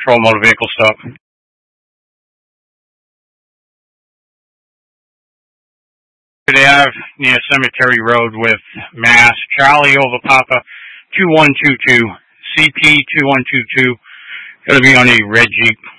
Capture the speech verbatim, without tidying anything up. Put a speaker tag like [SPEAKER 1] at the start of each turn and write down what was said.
[SPEAKER 1] Patrol Motor Vehicle Stop. Today Ave near Cemetery Road with Mass. Charlie over Papa two one two two, C P two one two two. Going to be on a red Jeep.